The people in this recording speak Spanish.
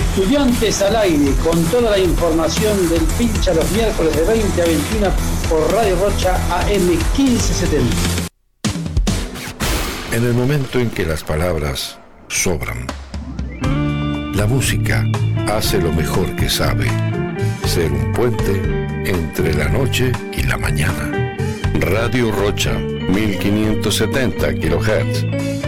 Estudiantes al aire, con toda la información del pincha los miércoles de 20 a 21 por Radio Rocha AM 1570. En el momento en que las palabras sobran, la música hace lo mejor que sabe, ser un puente entre la noche y la mañana. Radio Rocha, 1570 kHz.